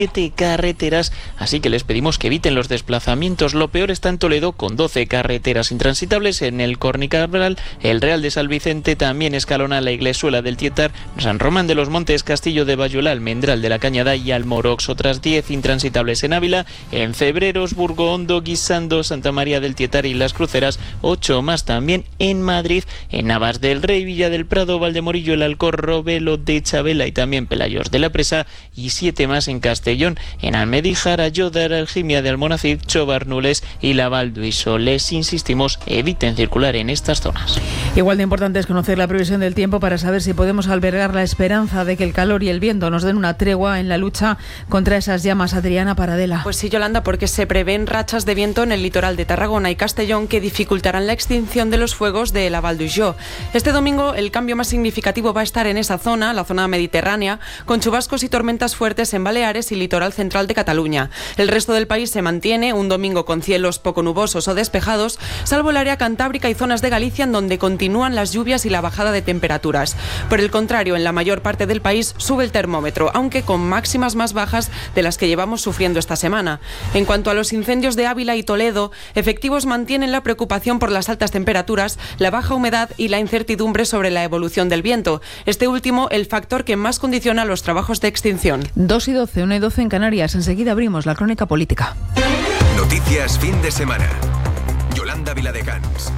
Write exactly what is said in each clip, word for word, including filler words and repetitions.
siete carreteras, así que les pedimos que eviten los desplazamientos. Lo peor está en Toledo, con doce carreteras intransitables. En el Cornicabral, el Real de San Vicente, también Escalona, la Iglesuela del Tietar, San Román de los Montes, Castillo de Bayula, Almendral de la Cañada y Almorox. Otras diez intransitables en Ávila, en Cebreros, Burgo Hondo, Guisando, Santa María del Tietar y Las Cruceras. Ocho más también en Madrid, en Navas del Rey, Villa del Prado, Valdemorillo, El Alcorro, Velo de Chabela y también Pelayos de la Presa. Y siete más en Castellón, en Almedíjar, Ayodar, Algimia de Almonacid, Chobar, Nules y Lavalduiso. Les insistimos, eviten circular en estas zonas. Igual de importante es conocer la previsión del tiempo para saber si podemos albergar la esperanza de que el calor y el viento nos den una tregua en la lucha contra esas llamas. Adriana Paradela. Pues sí, Yolanda, porque se prevén rachas de viento en el litoral de Tarragona y Castellón que dificultarán la extinción de los fuegos de Lavalduiso. Este domingo el cambio más significativo va a estar en esa zona, la zona mediterránea, con chubascos y tormentas fuertes en Baleares y litoral central de Cataluña. El resto del país se mantiene un domingo con cielos poco nubosos o despejados, salvo el área cantábrica y zonas de Galicia, en donde continúan las lluvias y la bajada de temperaturas. Por el contrario, en la mayor parte del país sube el termómetro, aunque con máximas más bajas de las que llevamos sufriendo esta semana. En cuanto a los incendios de Ávila y Toledo, efectivos mantienen la preocupación por las altas temperaturas, la baja humedad y la incertidumbre sobre la evolución del viento. Este último, el factor que más condiciona los trabajos de extinción. dos y doce, una y doce en Canarias. Enseguida abrimos la crónica política. Noticias fin de semana. Yolanda Viladecans.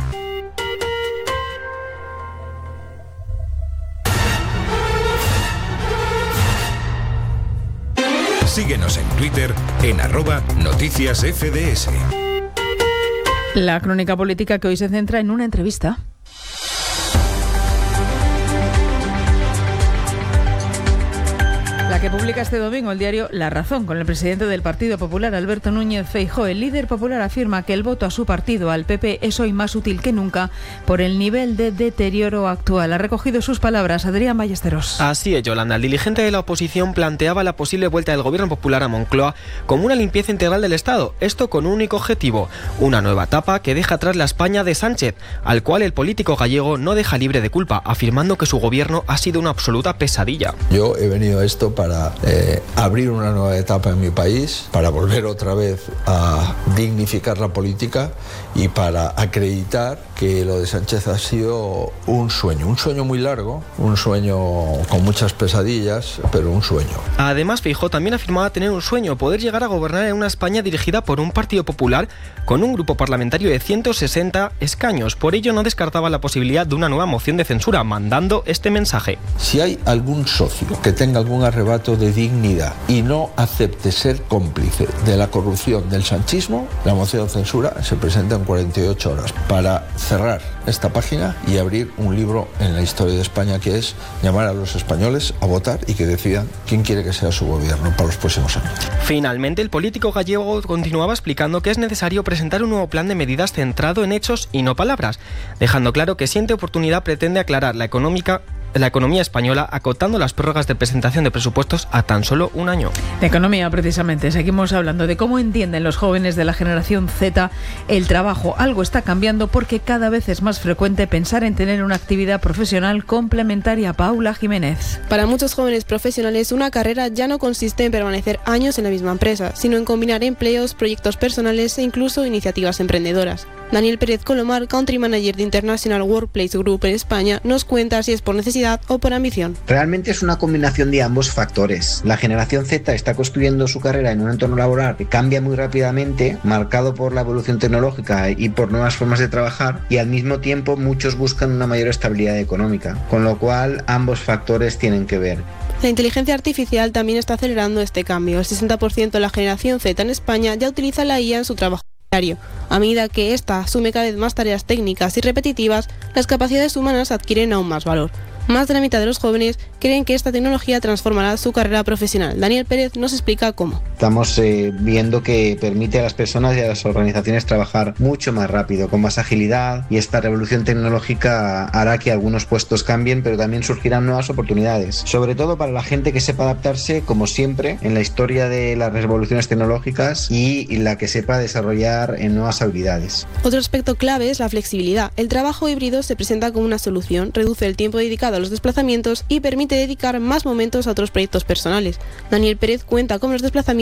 Síguenos en Twitter en arroba noticias F D S. La crónica política que hoy se centra en una entrevista. La que publica este domingo el diario La Razón, con el presidente del Partido Popular, Alberto Núñez Feijóo. El líder popular afirma que el voto a su partido, al P P, es hoy más útil que nunca por el nivel de deterioro actual. Ha recogido sus palabras Adrián Ballesteros. Así es, Yolanda. El dirigente de la oposición planteaba la posible vuelta del Gobierno Popular a Moncloa como una limpieza integral del Estado. Esto con un único objetivo, una nueva etapa que deja atrás la España de Sánchez, al cual el político gallego no deja libre de culpa, afirmando que su gobierno ha sido una absoluta pesadilla. Yo he venido a esto para para eh, abrir una nueva etapa en mi país, para volver otra vez a dignificar la política y para acreditar que lo de Sánchez ha sido un sueño, un sueño muy largo, un sueño con muchas pesadillas, pero un sueño. Además, Feijóo también afirmaba tener un sueño, poder llegar a gobernar en una España dirigida por un partido popular con un grupo parlamentario de ciento sesenta escaños. Por ello no descartaba la posibilidad de una nueva moción de censura, mandando este mensaje. Si hay algún socio que tenga algún arrebato de dignidad y no acepte ser cómplice de la corrupción del sanchismo, la moción de censura se presenta en cuarenta y ocho horas para cerrar esta página y abrir un libro en la historia de España, que es llamar a los españoles a votar y que decidan quién quiere que sea su gobierno para los próximos años. Finalmente, el político gallego continuaba explicando que es necesario presentar un nuevo plan de medidas centrado en hechos y no palabras, dejando claro que siente oportunidad pretende aclarar la económica la economía española, acotando las prórrogas de presentación de presupuestos a tan solo un año. De economía, precisamente. Seguimos hablando de cómo entienden los jóvenes de la generación Z el trabajo. Algo está cambiando porque cada vez es más frecuente pensar en tener una actividad profesional complementaria. Paula Jiménez. Para muchos jóvenes profesionales, una carrera ya no consiste en permanecer años en la misma empresa, sino en combinar empleos, proyectos personales e incluso iniciativas emprendedoras. Daniel Pérez Colomar, Country Manager de International Workplace Group en España, nos cuenta si es por necesidad o por ambición. Realmente es una combinación de ambos factores. La generación Z está construyendo su carrera en un entorno laboral que cambia muy rápidamente, marcado por la evolución tecnológica y por nuevas formas de trabajar, y al mismo tiempo muchos buscan una mayor estabilidad económica, con lo cual ambos factores tienen que ver. La inteligencia artificial también está acelerando este cambio. El sesenta por ciento de la generación Z en España ya utiliza la I A en su trabajo diario. A medida que ésta asume cada vez más tareas técnicas y repetitivas, las capacidades humanas adquieren aún más valor. Más de la mitad de los jóvenes creen que esta tecnología transformará su carrera profesional. Daniel Pérez nos explica cómo. Estamos eh, viendo que permite a las personas y a las organizaciones trabajar mucho más rápido, con más agilidad, y esta revolución tecnológica hará que algunos puestos cambien, pero también surgirán nuevas oportunidades, sobre todo para la gente que sepa adaptarse, como siempre en la historia de las revoluciones tecnológicas, y la que sepa desarrollar en nuevas habilidades. Otro aspecto clave es la flexibilidad. El trabajo híbrido se presenta como una solución, reduce el tiempo dedicado a los desplazamientos y permite dedicar más momentos a otros proyectos personales. Daniel Pérez cuenta cómo los desplazamientos